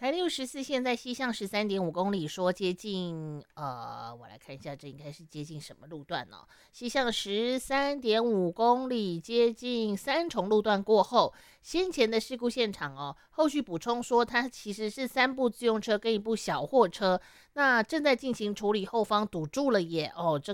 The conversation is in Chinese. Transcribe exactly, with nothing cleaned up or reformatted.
台六十四线在西向十三点五公里，说接近呃，我来看一下，这应该是接近什么路段呢、哦？西向十三点五公里，接近三重路段过后，先前的事故现场哦，后续补充说，它其实是三部自用车跟一部小货车，那正在进行处理，后方堵住了耶哦，这